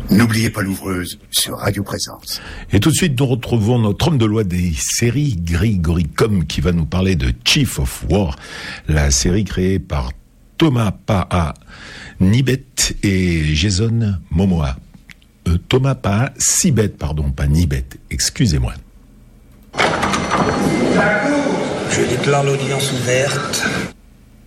N'oubliez pas l'ouvreuse sur Radio Présence. Et tout de suite, nous retrouvons notre homme de loi des séries, Grigory Komm, qui va nous parler de Chief of War, la série créée par Thomas Paha Nibet et Jason Momoa. Thomas Paha Sibet, pardon, pas Nibet, excusez-moi. Je déclare l'audience ouverte.